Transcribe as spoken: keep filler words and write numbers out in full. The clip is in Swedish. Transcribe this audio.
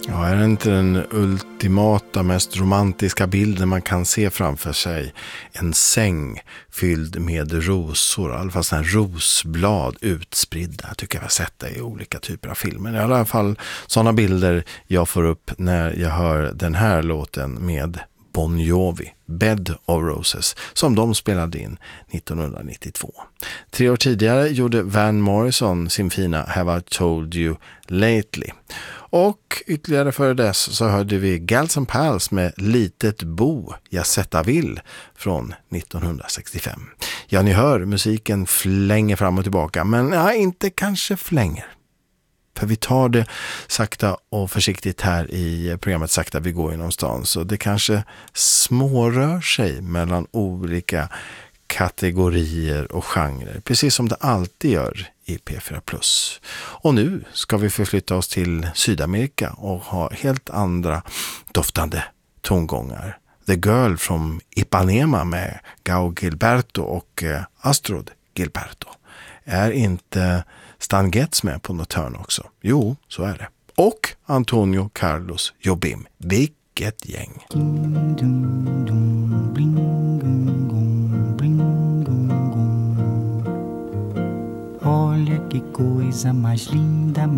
Ja, är det inte den ultimata, mest romantiska bilden man kan se framför sig? En säng fylld med rosor, i alla fall sådana rosblad utspridda. Jag tycker jag har sett det i olika typer av filmer. I alla fall sådana bilder jag får upp när jag hör den här låten med Bon Jovi, Bed of Roses, som de spelade in nittonhundranittiotvå. Tre år tidigare gjorde Van Morrison sin fina Have I Told You Lately. Och ytterligare före dess så hörde vi Gals and Pals med Litet bo, jag sätta vill från nittonhundrasextiofem. Ja, ni hör, musiken flänger fram och tillbaka, men ja, inte kanske flänger. För vi tar det sakta och försiktigt här i programmet Sakta vi går genom stan. Så det kanske smårör sig mellan olika kategorier och genrer. Precis som det alltid gör i P fyra plus. Och nu ska vi förflytta oss till Sydamerika och ha helt andra doftande tongångar. The Girl from Ipanema med Gao Gilberto och Astrid Gilberto. Är inte Stan Getz med på något hörn också? Jo, så är det. Och Antonio Carlos Jobim. Vilket gäng! Olha que coisa mais linda.